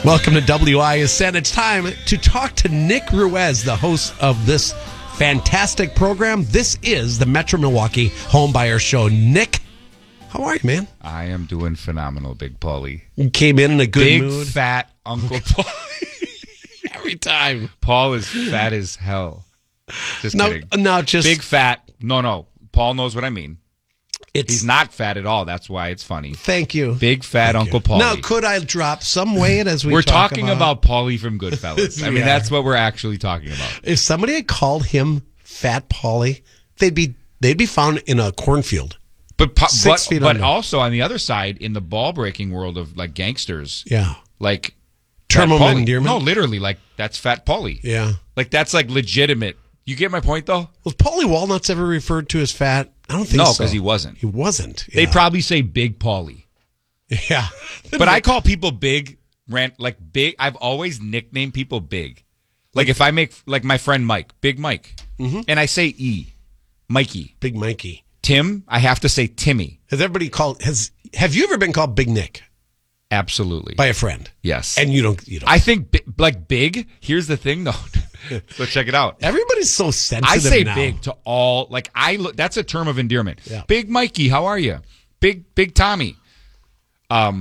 Welcome to WISN. It's time to talk to Nick Ruiz, the host of this fantastic program. This is the Metro Milwaukee Home Buyer Show. Nick, how are you, man? I am doing phenomenal, Big Paulie. You came in a good mood. Big fat Uncle Paulie. Every time. Paul is fat as hell. Just kidding. No, just big fat. No. Paul knows what I mean. He's not fat at all. That's why it's funny. Thank you. Big fat Uncle Paulie. Now, could I drop some weight as we're talking about Paulie from Goodfellas. I mean, that's what we're actually talking about. If somebody had called him Fat Paulie, they'd be found in a cornfield. But 6 feet under. Also on the other side, in the ball breaking world of like gangsters, like term of endearment. No, literally, like that's Fat Paulie. Yeah, like that's like legitimate. You get my point, though? Was Paulie Walnuts ever referred to as fat? I don't think so. No, because he wasn't. He wasn't. Yeah. They probably say Big Paulie. Yeah. But I call people big, like big. I've always nicknamed people big. Like if I make, like my friend Mike, Big Mike, and I say E, Mikey. Big Mikey. Tim, I have to say Timmy. Have you ever been called Big Nick? Absolutely. By a friend? Yes. And you don't. I think, like big, here's the thing, though. So check it out. Everybody's so sensitive. I say now. big to all. Like that's a term of endearment. Yeah. Big Mikey, how are you? Big Tommy. I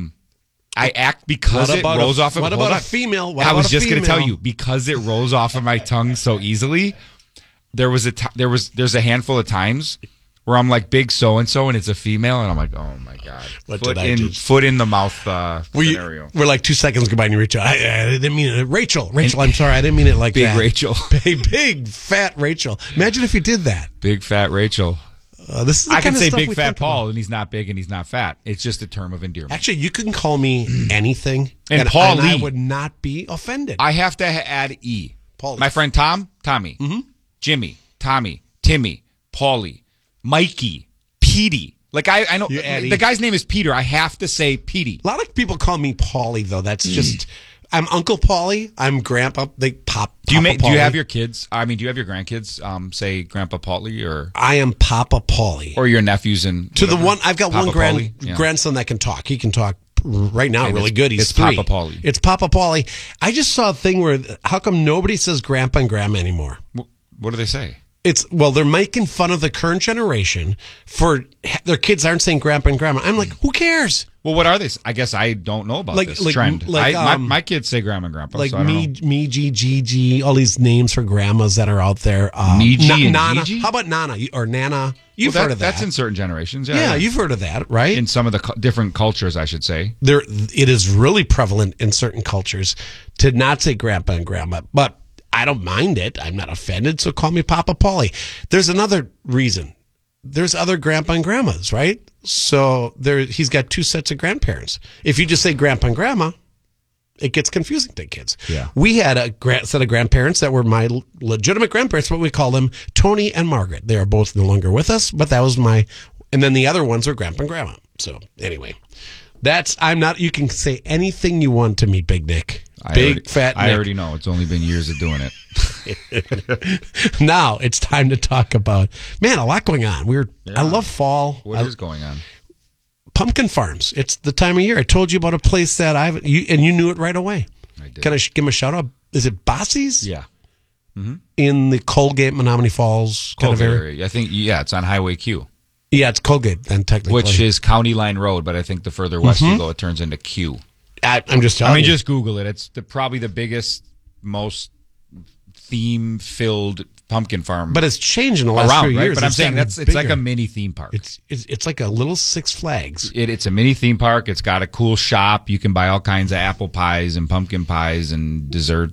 act because it rolls off of. What about a female? I was just going to tell you, because it rolls off of my tongue so easily. There's a handful of times where I'm like big so and so, and it's a female, and I'm like, oh my god, foot in the mouth scenario. We're like 2 seconds goodbye, and you reach out. I didn't mean it. Rachel, I'm sorry, I didn't mean it like big that. Rachel, big fat Rachel. Imagine if you did that. Big fat Rachel. This is I can say big fat Paul, and he's not big and he's not fat. It's just a term of endearment. Actually, you can call me anything, and Paul Lee, I would not be offended. I have to add E. Paul Lee. My friend Tom, Tommy, Jimmy, Tommy, Timmy, Paulie, Mikey, Petey. Like I know the guy's name is Peter. I have to say Petey. A lot of people call me Paulie, though. That's just I'm Uncle Paulie. I'm Grandpa. They pop. Do you have your kids? I mean, do you have your grandkids say Grandpa Paulie or? I am Papa Paulie. Or your nephews and whatever. The one I've got Papa one grandson that can talk. He can talk right now really good. He's 3. Papa Paulie. It's Papa Paulie. I just saw a thing where how come nobody says Grandpa and Grandma anymore? What do they say? They're making fun of the current generation for their kids aren't saying Grandpa and Grandma. I'm like, who cares? Well, what are they? I guess I don't know about this trend. My kids say Grandma and Grandpa. Like so I don't know. Meiji, Gigi, all these names for grandmas that are out there. Meiji and Nana. Gigi? How about Nana or Nana? You've heard of that. That's in certain generations. Yeah, you've heard of that, right? In some of the different cultures, I should say. It is really prevalent in certain cultures to not say Grandpa and Grandma, but I don't mind it. I'm not offended, so call me Papa Paulie. There's another reason. There's other grandpa and grandmas, right? So he's got 2 sets of grandparents. If you just say grandpa and grandma, it gets confusing to kids. Yeah. We had a set of grandparents that were my legitimate grandparents, but we call them Tony and Margaret. They are both no longer with us, but that was and then the other ones are grandpa and grandma. So anyway, you can say anything you want to me, Big Nick. Fat Nick. I already know. It's only been years of doing it. Now it's time to talk about, a lot going on. I love fall. What is going on? Pumpkin farms. It's the time of year. I told you about a place that and you knew it right away. I did. Can I give him a shout out? Is it Bossy's? Yeah. Mm-hmm. In the Colgate, Menominee Falls kind of area? I think, it's on Highway Q. Yeah, it's Colgate then technically. Which is County Line Road, but I think the further west you go, it turns into Q. I'm just telling you. Just Google it. It's probably the biggest, most theme-filled pumpkin farm. But it's changed in the last few years. Right? But I'm saying it's like a mini theme park. It's like a little Six Flags. It's a mini theme park. It's got a cool shop. You can buy all kinds of apple pies and pumpkin pies and dessert